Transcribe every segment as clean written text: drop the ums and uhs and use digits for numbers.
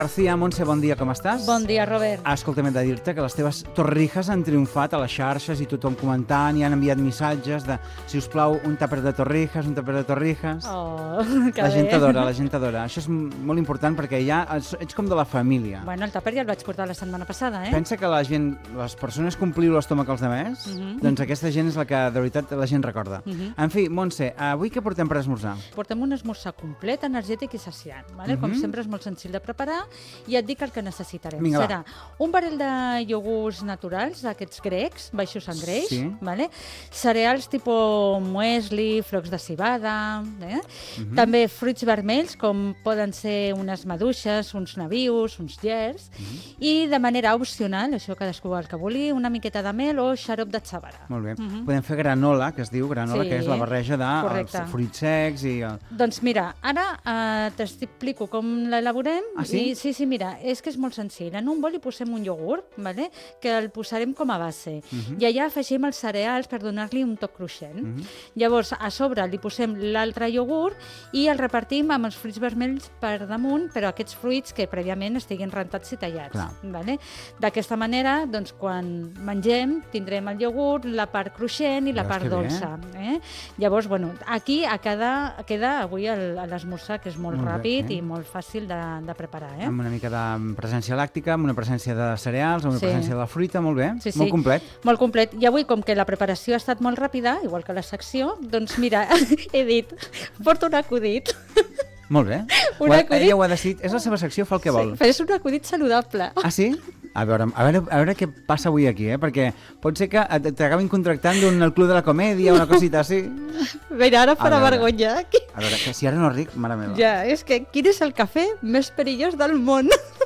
García, Montse, bon dia, com estàs? Bon dia, Robert. Escolta, m'he de dir-te que les teves torrijas han triomfat a les xarxes i tothom comentant i han enviat missatges de, si us plau, un tàper de torrijas, un tàper de torrijas. Oh, que la gent bé. t'adora, la gent t'adora. Això és molt important perquè ja ets com de la família. Bueno, el tàper ja el vaig portar la setmana passada, Pensa que la gent, les persones que ompliu l'estómac als demés, doncs aquesta gent és la que de veritat la gent recorda. En fi, Montse, avui què portem per esmorzar? Portem un esmorzar complet, energètic i saciant. Vale? Com sempre és molt senzill de preparar i et dic el que necessitarem. Vinga, serà un barril de iogurts naturals, aquests grecs, baixos en greix, Sí. vale? Cereals tipus muesli, flocs de cibada, també fruits vermells com poden ser unes maduixes, uns nabius, uns gerds, i de manera opcional, això cadascú el que vulgui, una miqueta de mel o xarop de xavara. Molt bé. Podem fer granola, que es diu granola, Sí, que és la barreja dels correcte. fruits secs i... Doncs mira, ara t'explico com l'elaborem. Ah, sí? Sí, mira, és que és molt senzill. En un bol hi posem un iogurt, vale? Que el posarem com a base. I allà afegim els cereals per donar-li un toc cruixent. Llavors, a sobre li posem l'altre iogurt i el repartim amb els fruits vermells per damunt, però aquests fruits que prèviament estiguin rentats i tallats. Clar. Vale? D'aquesta manera, doncs, quan mengem, tindrem el iogurt, la part cruixent i la Veus part que bé, dolça. Llavors, bueno, aquí queda avui l'esmorzar, que és molt Molt bé, ràpid sí. i molt fàcil de preparar. Amb una mica de presència làctica, amb una presència de cereals, amb una Sí. presència de la fruita, molt bé, Sí, sí. molt complet. Molt complet. I avui, com que la preparació ha estat molt ràpida, igual que la secció, doncs mira, he dit, porto un acudit. Molt bé. Un acudit. Ella ho ha decidit, és la seva secció, fa el que vol. Però és un acudit saludable. Ah, sí? A veure què passa avui aquí, perquè pot ser que t'acabin contractant del Club de la Comèdia o una cosita així. Mira, ara farà veure. vergonya. A veure, que si ara no ric, mare meva. Ja, és que quin és el cafè més perillós del món?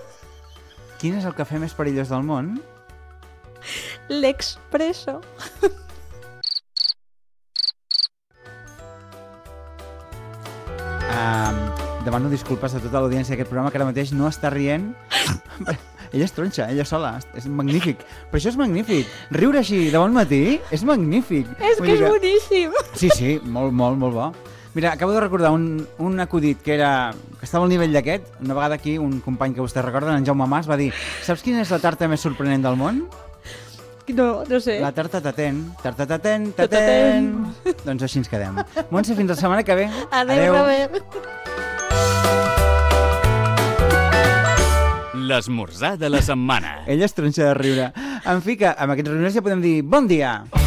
Quin és el cafè més perillós del món? L'Expresso. Demano disculpes a tota l'audiència d'aquest programa que ara mateix no està rient. Ella és tronxa, ella sola, és magnífic. Però això és magnífic. Riure així de bon matí és magnífic. És Vull que dir és boníssim. Sí, molt bo. Mira, acabo de recordar un acudit que estava al nivell d'aquest. Una vegada aquí un company que vostè recorda, en Jaume Mas, va dir: saps quina és la tarta més sorprenent del món? No sé. La tarta tatén. Doncs així ens quedem. Montse, fins la setmana que ve. Adéu, Robert. L'esmorzar de la setmana. Ella és tronxa de riure. En fi, que amb aquests riures ja podem dir bon dia.